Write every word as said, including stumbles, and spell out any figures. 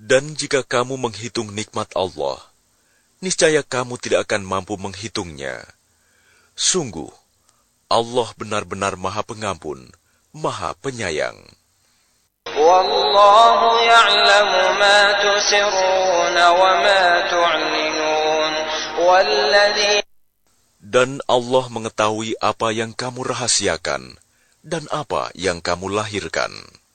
Dan jika kamu menghitung nikmat Allah, niscaya kamu tidak akan mampu menghitungnya. Sungguh, Allah benar-benar Maha Pengampun, Maha Penyayang. Wallahu ya'lamu ma tusirruna wa ma tu'linun. Walladhi Dan Allah mengetahui apa yang kamu rahasiakan dan apa yang kamu lahirkan.